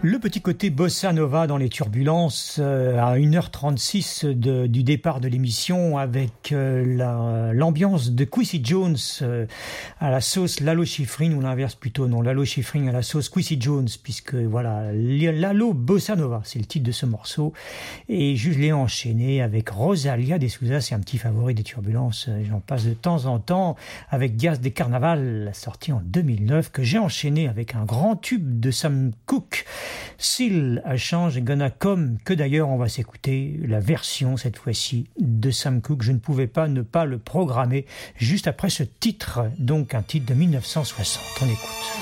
Le petit côté bossa nova dans les turbulences à 1h36 du départ de l'émission avec l'ambiance de Quincy Jones à la sauce Lalo Schifrin, ou l'inverse plutôt, non, Lalo Schifrin à la sauce Quincy Jones, puisque voilà, Lalo Bossa Nova, c'est le titre de ce morceau. Et je l'ai enchaîné avec Rosalia de Souza, c'est un petit favori des turbulences, j'en passe de temps en temps, avec Gaz des Carnaval, sorti en 2009, que j'ai enchaîné avec un grand tube de Sam Cooke, Still a Change Gonna Come, que d'ailleurs on va s'écouter la version cette fois-ci de Sam Cooke. Je ne pouvais pas ne pas le programmer juste après ce titre, donc un titre de 1960. On écoute.